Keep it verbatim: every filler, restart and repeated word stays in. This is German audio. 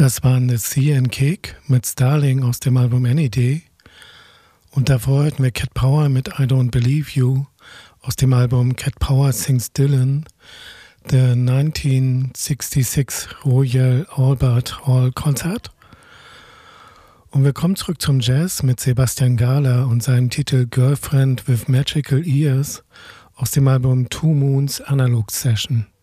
Das waren The Sea and Cake mit Starling aus dem Album Any Day. Und davor hörten wir Cat Power mit I Don't Believe You aus dem Album Cat Power Sings Dylan, The neunzehnhundertsechsundsechzig Royal Albert Hall Concert. Und wir kommen zurück zum Jazz mit Sebastian Gala und seinem Titel Girlfriend with Magical Ears aus dem Album Two Moons Analog Session.